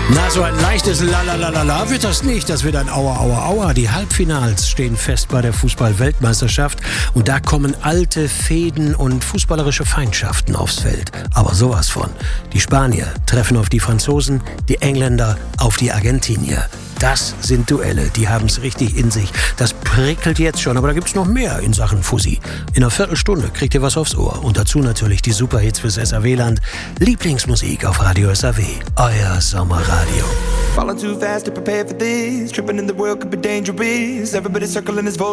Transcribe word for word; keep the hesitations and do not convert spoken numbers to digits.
Na, so ein leichtes Lalalala wird das nicht. Das wird ein Aua, Aua, Aua. Die Halbfinals stehen fest bei der Fußball-Weltmeisterschaft. Und da kommen alte Fehden und fußballerische Feindschaften aufs Feld. Aber sowas von. Die Spanier treffen auf die Franzosen, die Engländer auf die Argentinier. Das sind Duelle, die haben es richtig in sich. Das prickelt jetzt schon, aber da gibt's noch mehr in Sachen Fussi. In einer Viertelstunde kriegt ihr was aufs Ohr. Und dazu natürlich die Superhits fürs S R W-Land. Lieblingsmusik auf Radio S R W. Euer Sommerradio. Falling too fast to prepare for this. Tripping in the world could be dangerous. Everybody circling his voice.